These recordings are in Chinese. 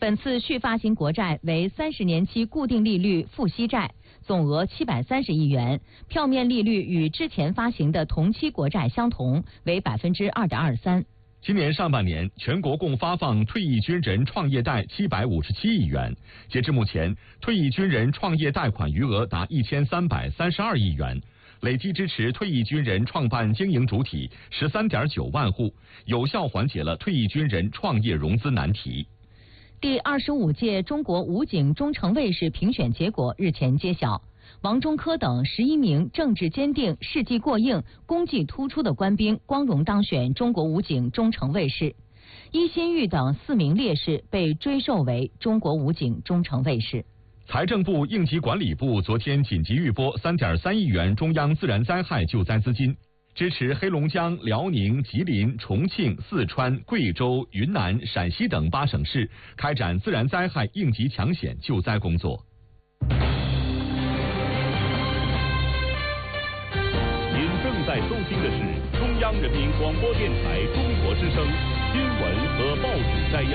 本次续发行国债为30年期固定利率付息债，总额730亿元，票面利率与之前发行的同期国债相同，为2.23%。 今年上半年，全国共发放退役军人创业贷757亿元，截至目前，退役军人创业贷款余额达1332亿元，累计支持退役军人创办经营主体13.9万户，有效缓解了退役军人创业融资难题。 第25届中国武警中程卫士评选结果日前揭晓，王中科等11名政治坚定、事迹过硬、功绩突出的官兵光荣当选中国武警中程卫士，伊新玉等4名烈士被追授为中国武警中程卫士。 财政部应急管理部昨天紧急预拨3.3亿元中央自然灾害救灾资金，支持黑龙江、辽宁、吉林、重庆、四川、贵州、云南、陕西等8省市开展自然灾害应急抢险救灾工作。 您正在收听的是中央人民广播电台中国之声新闻和报纸摘要。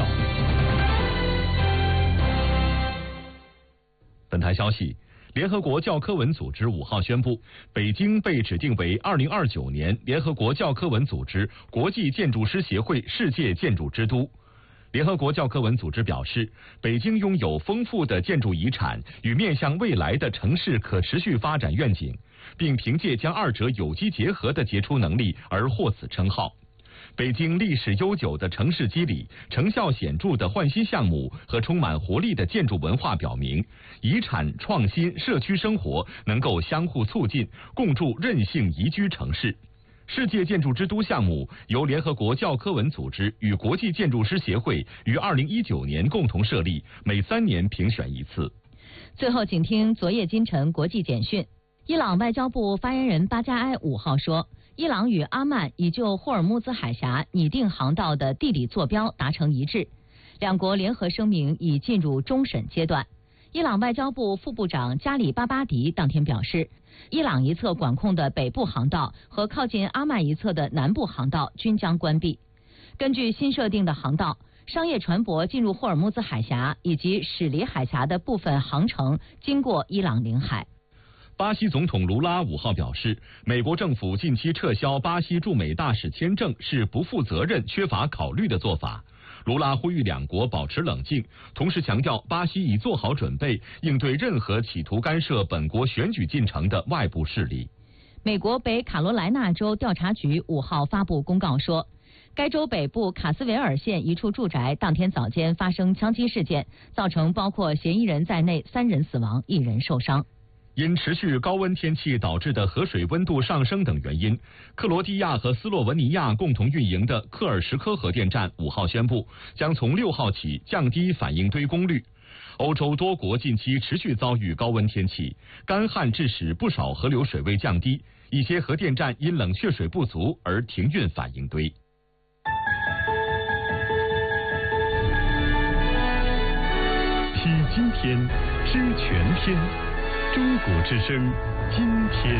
本台消息，联合国教科文组织5号宣布，北京被指定为2029年联合国教科文组织国际建筑师协会世界建筑之都。联合国教科文组织表示，北京拥有丰富的建筑遗产与面向未来的城市可持续发展愿景，并凭借将二者有机结合的杰出能力而获此称号。北京历史悠久的城市肌理、成效显著的换新项目和充满活力的建筑文化表明，遗产创新、社区生活能够相互促进，共筑韧性宜居城市。世界建筑之都项目由联合国教科文组织与国际建筑师协会于2019年共同设立，每3年评选一次。 最后，请听昨夜今晨国际简讯。伊朗外交部发言人巴加埃5号说，伊朗与阿曼已就霍尔木兹海峡拟定航道的地理坐标达成一致，两国联合声明已进入终审阶段。伊朗外交部副部长加里巴巴迪当天表示，伊朗一侧管控的北部航道和靠近阿曼一侧的南部航道均将关闭。根据新设定的航道，商业船舶进入霍尔木兹海峡以及驶离海峡的部分航程经过伊朗领海。 巴西总统卢拉5号表示，美国政府近期撤销巴西驻美大使签证是不负责任、缺乏考虑的做法。卢拉呼吁两国保持冷静，同时强调巴西已做好准备，应对任何企图干涉本国选举进程的外部势力。 美国北卡罗来纳州调查局5号发布公告说，该州北部卡斯维尔县一处住宅当天早间发生枪击事件，造成包括嫌疑人在内3人死亡，1人受伤。 因持续高温天气导致的河水温度上升等原因，克罗地亚和斯洛文尼亚共同运营的克尔什科核电站5号宣布，将从6号起降低反应堆功率。欧洲多国近期持续遭遇高温天气，干旱致使不少河流水位降低，一些核电站因冷却水不足而停运反应堆。 披今天，知全天。中国之声，今天。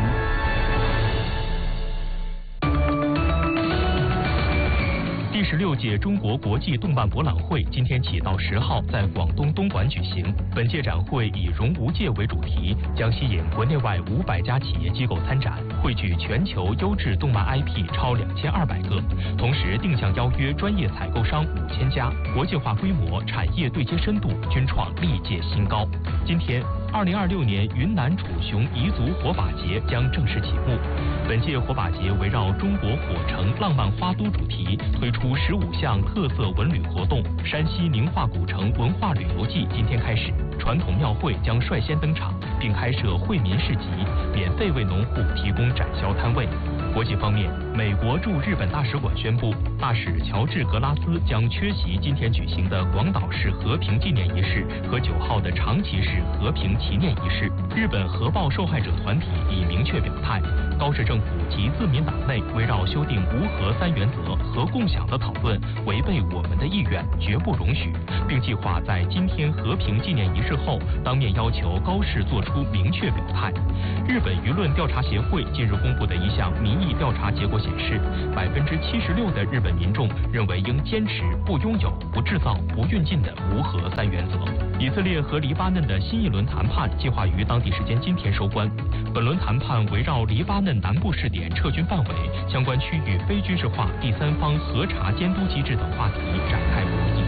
第16届中国国际动漫博览会今天起到10号在广东东莞举行。本届展会以融无界为主题，将吸引国内外500家企业机构参展，汇聚全球优质动漫 IP 超2200个，同时定向邀约专业采购商5000家，国际化规模、产业对接深度均创历届新高。今天，2026年云南楚雄彝族火把节将正式起幕。本届火把节围绕中国火城浪漫花都主题，推出15项特色文旅活动。山西宁化古城文化旅游季今天开始，传统庙会将率先登场，并开设惠民市集，免费为农户提供展销摊位。国际方面，美国驻日本大使馆宣布，大使乔治·格拉斯将缺席今天举行的广岛市和平纪念仪式和9号的长崎市和平祈念仪式。日本核爆受害者团体已明确表态，高市政府及自民党内围绕修订无核3原则和共享的讨论违背我们的意愿，绝不容许，并计划在今天和平纪念仪式后当面要求高市做出明确表态。日本舆论调查协会近日公布的一项民意调查结果显示，76%的日本本民众认为应坚持不拥有、不制造、不运进的无核3原则。以色列和黎巴嫩的新一轮谈判计划于当地时间今天收官。本轮谈判围绕黎巴嫩南部试点撤军范围、相关区域非军事化第三方核查监督机制等话题展开博弈。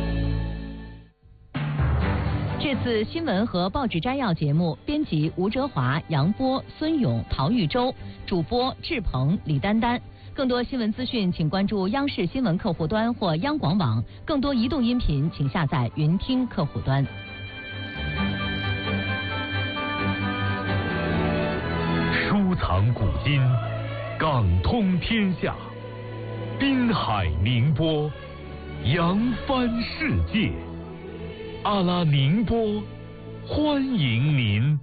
这次新闻和报纸摘要节目，编辑吴哲华、杨波、孙勇、陶玉洲，主播志鹏、李丹丹。更多新闻资讯，请关注央视新闻客户端或央广网。更多移动音频，请下载云听客户端。 收藏古今，港通天下，滨海宁波，扬帆世界。阿拉宁波，欢迎您。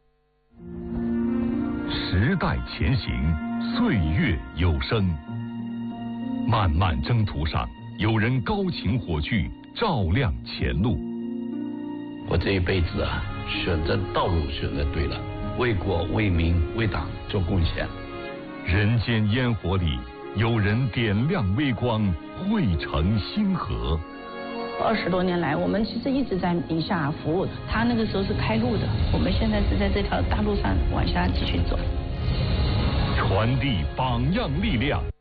时代前行，岁月有声。漫漫征途上，有人高擎火炬，照亮前路。 我这一辈子啊，选择道路选择对了，为国为民为党做贡献。 人间烟火里，有人点亮微光，汇成星河。 20多年来，我们其实一直在宁夏服务的。他那个时候是开路的，我们现在是在这条大路上往下继续走。 传递榜样力量，